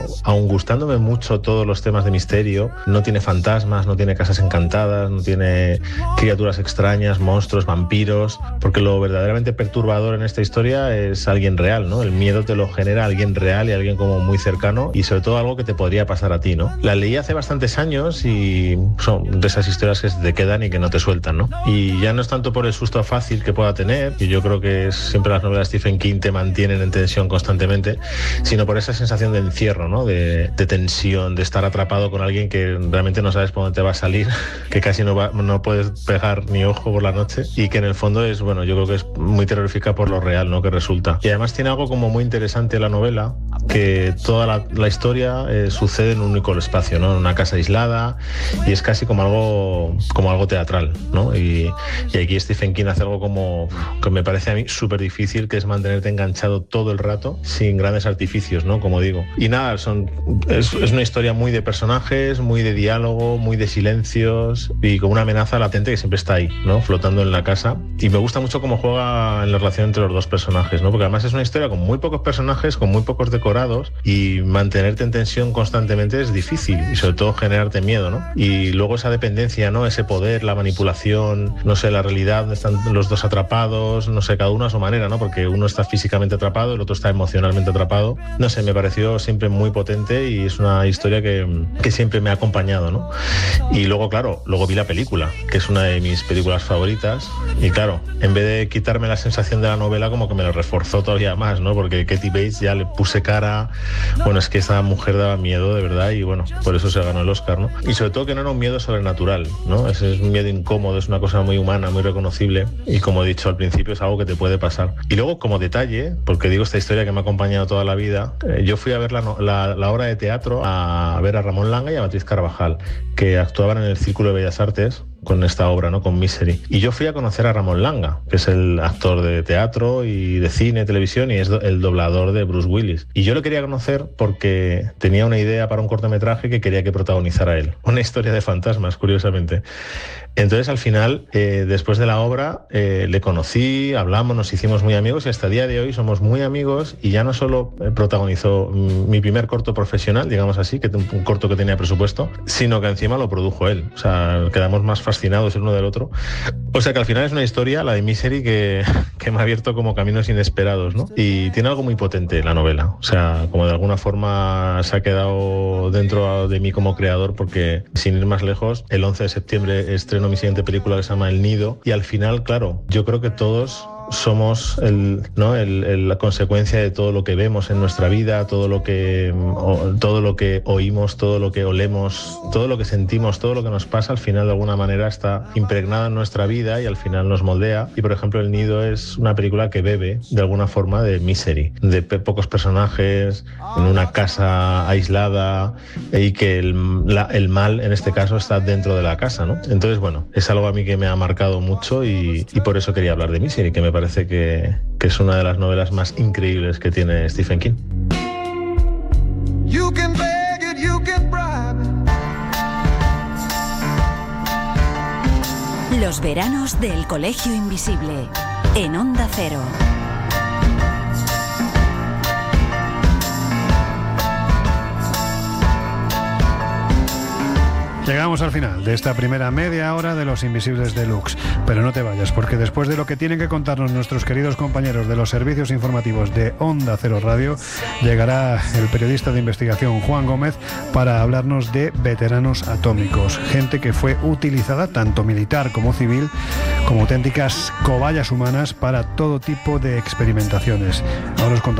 aun gustándome mucho todos los temas de misterio, no tiene fantasmas, no tiene casas encantadas, no tiene criaturas extrañas, monstruos, vampiros, porque lo verdaderamente perturbador en esta historia es alguien real, ¿no? El miedo te lo genera alguien real y alguien como muy cercano, y sobre todo algo que te podría pasar a ti, ¿no? La leí hace bastantes años y son de esas historias que se te quedan y que no te sueltan, ¿no? Y ya no es tanto por el susto fácil que pueda tener, y yo creo que siempre las novelas de Stephen King te mantienen en tensión constantemente, sino por esa sensación de encierro, ¿no? De tensión, de estar atrapado con alguien que realmente no sabes por dónde te va a salir, que casi no puedes pegar ni ojo por la noche, y que en el fondo es, bueno, yo creo que es muy terrorífica por lo real, ¿no? Que resulta. Y además tiene algo como muy interesante la novela, que toda la historia sucede en un único espacio, ¿no? En una casa aislada, y es casi como algo teatral, ¿no? Y aquí Stephen King hace algo como que me parece a mí súper difícil, que es mantenerte enganchado todo el rato sin grandes artificios, ¿no? Como digo. Y nada, es una historia muy de personajes, muy de diálogo, muy de silencios y con una amenaza latente que siempre está ahí, ¿no? Flotando en la casa. Y me gusta mucho cómo juega en la relación entre los dos personajes, ¿no? Porque además es una historia con muy pocos personajes, con muy pocos decorados, y mantenerte en tensión constantemente es difícil, y sobre todo generarte miedo, ¿no? Y luego esa dependencia, ¿no? Ese poder, la manipulación, no sé, la realidad, están los dos atrapados, no sé, cada uno a su manera, ¿no? Porque uno está físicamente atrapado, el otro está emocionalmente atrapado. No sé, me pareció siempre muy potente y es una historia que siempre me ha acompañado, ¿no? Y luego, claro, vi la película, que es una de mis películas favoritas, y claro, en vez de quitarme la sensación de la novela, como que me lo reforzó todavía más, ¿no? Porque Kathy Bates ya le puse cara, bueno, es que esa mujer daba miedo, de verdad, y bueno, por eso se ganó el Oscar, ¿no? Y sobre todo que no era un miedo sobrenatural, ¿no? Es un miedo incómodo, es una cosa muy humana, muy reconocible, y como he dicho al principio, es algo que te puede pasar. Y luego, como detalle, porque digo esta historia que me ha acompañado toda la vida, yo fui a ver la obra de teatro, a ver a Ramón Langa y a Beatriz Carvajal, que actuaban en el Círculo de Bellas Artes con esta obra, ¿no? Con Misery. Y yo fui a conocer a Ramón Langa, que es el actor de teatro y de cine, televisión, y es el doblador de Bruce Willis. Y yo lo quería conocer porque tenía una idea para un cortometraje que quería que protagonizara él. Una historia de fantasmas, curiosamente. Entonces, al final, después de la obra, le conocí, hablamos, nos hicimos muy amigos, y hasta el día de hoy somos muy amigos, y ya no solo protagonizó mi primer corto profesional, digamos así, que un corto que tenía presupuesto, sino que encima lo produjo él. O sea, quedamos más fascinados el uno del otro. O sea que al final es una historia, la de Misery, que me ha abierto como caminos inesperados, ¿no? Y tiene algo muy potente la novela. O sea, como de alguna forma se ha quedado dentro de mí como creador, porque sin ir más lejos, el 11 de septiembre estreno mi siguiente película, que se llama El Nido, y al final, claro, yo creo que todos somos la consecuencia de todo lo que vemos en nuestra vida, todo lo que oímos, todo lo que olemos, todo lo que sentimos, todo lo que nos pasa, al final de alguna manera está impregnado en nuestra vida y al final nos moldea. Y por ejemplo, El Nido es una película que bebe de alguna forma de Misery, de pocos personajes, en una casa aislada, y que el mal en este caso está dentro de la casa, ¿no? Entonces, bueno, es algo a mí que me ha marcado mucho, y por eso quería hablar de Misery, que me parece que es una de las novelas más increíbles que tiene Stephen King. You can beg it, you can bribe it. Los veranos del Colegio Invisible, en Onda Cero. Llegamos al final de esta primera media hora de Los Invisibles Deluxe, pero no te vayas, porque después de lo que tienen que contarnos nuestros queridos compañeros de los servicios informativos de Onda Cero Radio, llegará el periodista de investigación Juan Gómez para hablarnos de veteranos atómicos, gente que fue utilizada tanto militar como civil como auténticas cobayas humanas para todo tipo de experimentaciones. Ahora os contaré